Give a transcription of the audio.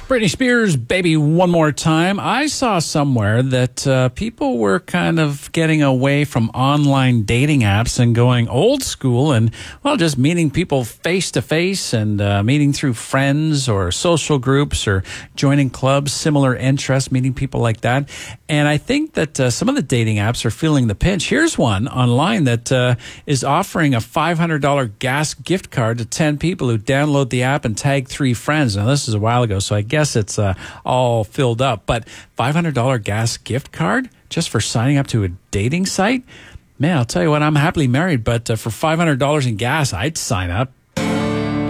Britney Spears, Baby One More Time. I saw somewhere that people were kind of getting away from online dating apps and going old school and, well, just meeting people face to face and meeting through friends or social groups or joining clubs, similar interests, meeting people like that. And I think that some of the dating apps are feeling the pinch. Here's one online that is offering a $500 gas gift card to 10 people who download the app and tag 3 friends. Now, this is a while ago, so I guess it's all filled up. But $500 gas gift card just for signing up to a dating site? Man, I'll tell you what, I'm happily married, but for $500 in gas, I'd sign up.